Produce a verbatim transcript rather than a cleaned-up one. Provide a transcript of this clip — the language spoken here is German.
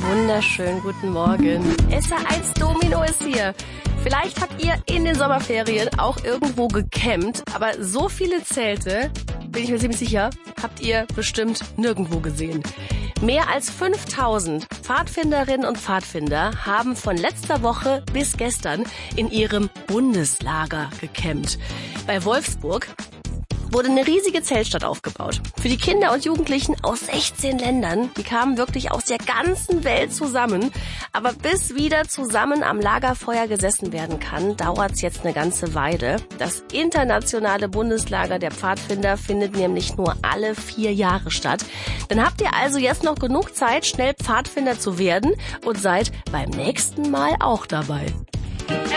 wunderschönen guten Morgen. S R eins Domino ist hier. Vielleicht habt ihr in den Sommerferien auch irgendwo gecampt, aber so viele Zelte, bin ich mir ziemlich sicher, habt ihr bestimmt nirgendwo gesehen. Mehr als fünftausend Pfadfinderinnen und Pfadfinder haben von letzter Woche bis gestern in ihrem Bundeslager gecampt. Bei Wolfsburg wurde eine riesige Zeltstadt aufgebaut. Für die Kinder und Jugendlichen aus sechzehn Ländern. Die kamen wirklich aus der ganzen Welt zusammen. Aber bis wieder zusammen am Lagerfeuer gesessen werden kann, dauert's jetzt eine ganze Weile. Das internationale Bundeslager der Pfadfinder findet nämlich nur alle vier Jahre statt. Dann habt ihr also jetzt noch genug Zeit, schnell Pfadfinder zu werden und seid beim nächsten Mal auch dabei.